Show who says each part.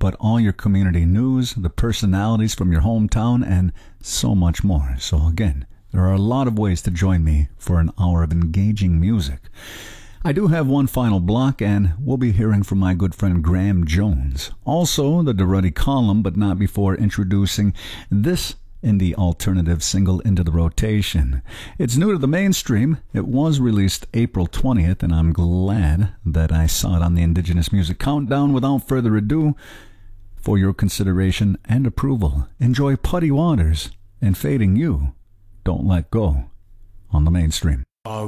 Speaker 1: but all your community news, the personalities from your hometown, and so much more. So again, there are a lot of ways to join me for an hour of engaging music. I do have one final block, and we'll be hearing from my good friend Graham Jones. Also, the Durruti column, but not before introducing this indie alternative single into the rotation. It's new to the mainstream. It was released April 20th, and I'm glad that I saw it on the Indigenous Music Countdown. Without further ado, for your consideration and approval, enjoy Putty Waters and Fading You, Don't Let Go, on the mainstream.